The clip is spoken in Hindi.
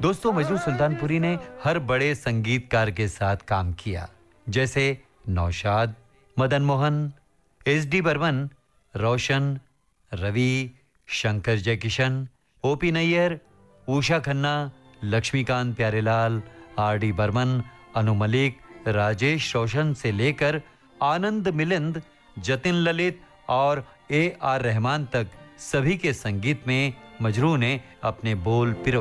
दोस्तों, मजरू सुल्तानपुरी ने हर बड़े संगीतकार के साथ काम किया, जैसे नौशाद, मदन मोहन, एस.डी. बर्मन, रोशन, रवि, शंकर जयकिशन, ओपी नैयर, उषा खन्ना, लक्ष्मीकांत प्यारेलाल, आर.डी. बर्मन, अनु मलिक, राजेश रोशन से लेकर आनंद मिलिंद, जतिन ललित और ए.आर. रहमान तक सभी के संगीत में मजरू ने अपने बोल पिरो